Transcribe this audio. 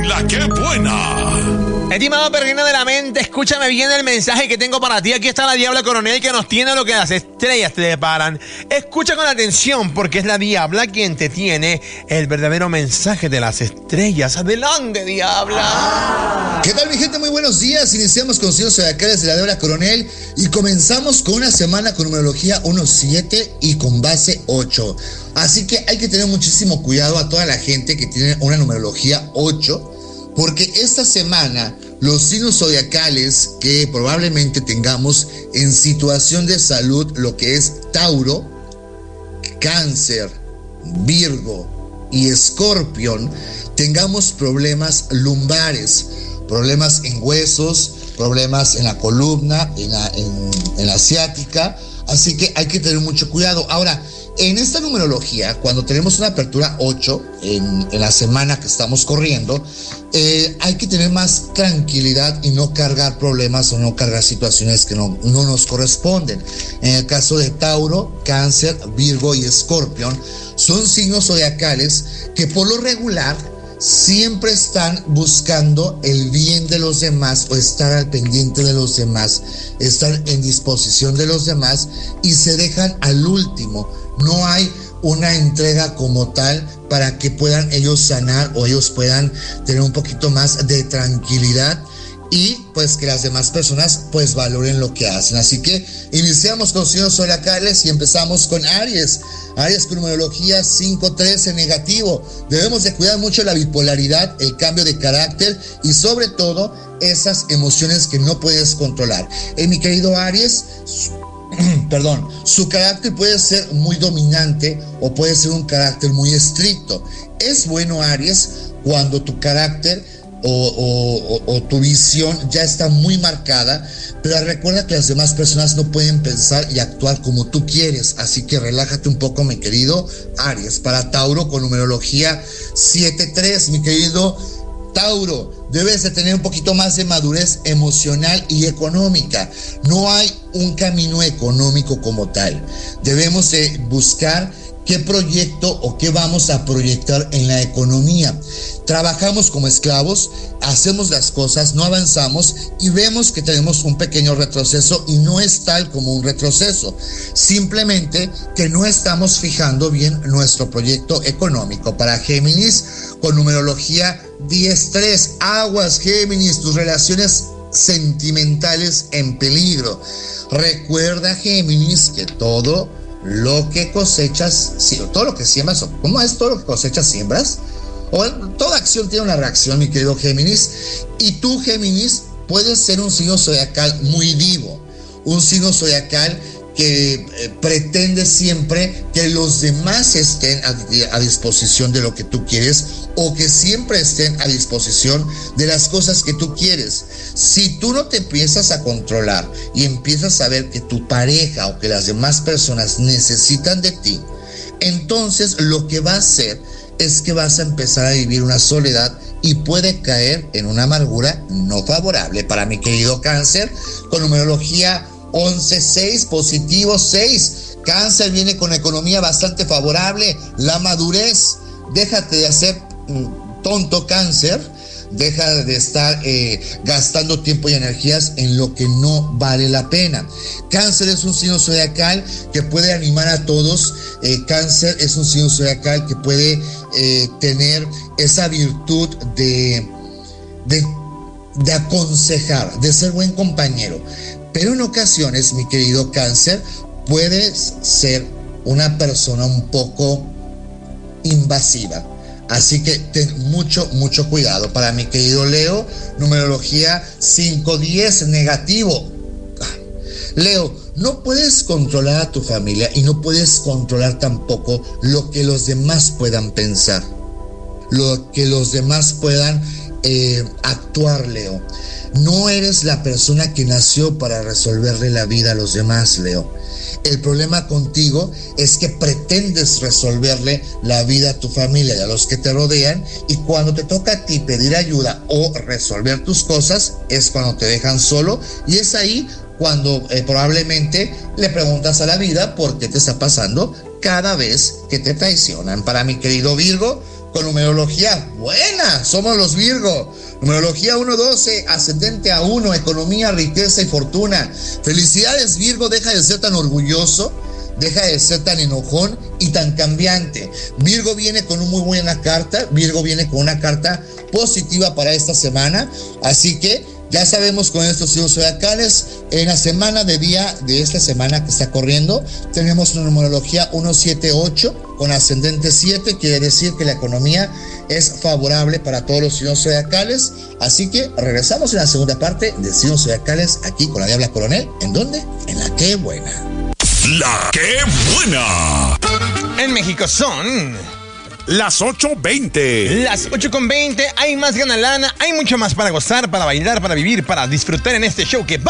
la que buena. Estimado peregrino de la mente, escúchame bien el mensaje que tengo para ti. Aquí está la Diabla Coronel que nos tiene lo que las estrellas te deparan. Escucha con atención porque es la Diabla quien te tiene el verdadero mensaje de las estrellas. Adelante, Diabla. ¿Qué tal, mi gente? Muy buenos días. Iniciamos con signos zodiacales de la Diabla Coronel y comenzamos con una semana con numerología 1-7 y con base 8. Así que hay que tener muchísimo cuidado a toda la gente que tiene una numerología 8. Porque esta semana los signos zodiacales que probablemente tengamos en situación de salud, lo que es Tauro, Cáncer, Virgo y Escorpión, tengamos problemas lumbares, problemas en huesos, problemas en la columna, en la ciática. Así que hay que tener mucho cuidado. Ahora, en esta numerología, cuando tenemos una apertura 8 en la semana que estamos corriendo, hay que tener más tranquilidad y no cargar problemas o no cargar situaciones que no nos corresponden. En el caso de Tauro, Cáncer, Virgo y Escorpión, son signos zodiacales que por lo regular siempre están buscando el bien de los demás o estar al pendiente de los demás, estar en disposición de los demás y se dejan al último. No hay una entrega como tal para que puedan ellos sanar o ellos puedan tener un poquito más de tranquilidad y pues que las demás personas pues valoren lo que hacen. Así que iniciamos con signos zodiacales y empezamos con Aries. Aries con numerología 5-13 negativo. Debemos de cuidar mucho la bipolaridad, el cambio de carácter y sobre todo esas emociones que no puedes controlar. Mi querido Aries, su carácter puede ser muy dominante o puede ser un carácter muy estricto. Es bueno, Aries, cuando tu carácter o tu visión ya está muy marcada, pero recuerda que las demás personas no pueden pensar y actuar como tú quieres, así que relájate un poco, mi querido Aries. Para Tauro con numerología 7-3, mi querido Tauro, debes de tener un poquito más de madurez emocional y económica. No hay un camino económico como tal. Debemos de buscar qué proyecto o qué vamos a proyectar en la economía. Trabajamos como esclavos, hacemos las cosas, no avanzamos y vemos que tenemos un pequeño retroceso y no es tal como un retroceso. Simplemente que no estamos fijando bien nuestro proyecto económico. Para Géminis, con numerología 10-3, aguas Géminis, tus relaciones sentimentales en peligro. Recuerda, Géminis, que todo lo que cosechas, todo lo que siembras, ¿cómo es? Todo lo que cosechas, siembras. O toda acción tiene una reacción, mi querido Géminis. Y tú, Géminis, puedes ser un signo zodiacal muy divo, un signo zodiacal que pretende siempre que los demás estén a disposición de lo que tú quieres o que siempre estén a disposición de las cosas que tú quieres. Si tú no te empiezas a controlar y empiezas a ver que tu pareja o que las demás personas necesitan de ti, entonces lo que va a hacer es que vas a empezar a vivir una soledad y puede caer en una amargura no favorable. Para mi querido Cáncer, con numerología 11-6, positivo 6. Cáncer viene con economía bastante favorable, la madurez. Déjate de hacer tonto, Cáncer. Deja de estar gastando tiempo y energías en lo que no vale la pena. Cáncer es un signo zodiacal que puede animar a todos. Cáncer es un signo zodiacal que puede tener esa virtud de aconsejar, de ser buen compañero. Pero en ocasiones, mi querido Cáncer, puedes ser una persona un poco invasiva. Así que ten mucho cuidado. Para mi querido Leo, numerología 5-10 negativo. Leo, no puedes controlar a tu familia y no puedes controlar tampoco lo que los demás puedan pensar, lo que los demás puedan actuar, Leo. No eres la persona que nació para resolverle la vida a los demás, Leo. El problema contigo es que pretendes resolverle la vida a tu familia y a los que te rodean, y cuando te toca a ti pedir ayuda o resolver tus cosas es cuando te dejan solo, y es ahí cuando probablemente le preguntas a la vida por qué te está pasando cada vez que te traicionan. Para mi querido Virgo, con numerología buena. Somos los Virgo. Numerología 1-12, ascendente a 1, economía, riqueza y fortuna. Felicidades, Virgo, deja de ser tan orgulloso, deja de ser tan enojón y tan cambiante. Virgo viene con una muy buena carta, Virgo viene con una carta positiva para esta semana, así que ya sabemos con estos signos zodiacales, en la semana de esta semana que está corriendo, tenemos una numerología 178 con ascendente 7, quiere decir que la economía es favorable para todos los signos zodiacales, así que regresamos en la segunda parte de signos zodiacales aquí con la Diabla Coronel. ¿En dónde? En La Qué Buena. La Qué Buena. En México son las 8:20. Las 8:20. Hay más gana lana, hay mucho más para gozar, para bailar, para vivir, para disfrutar en este show que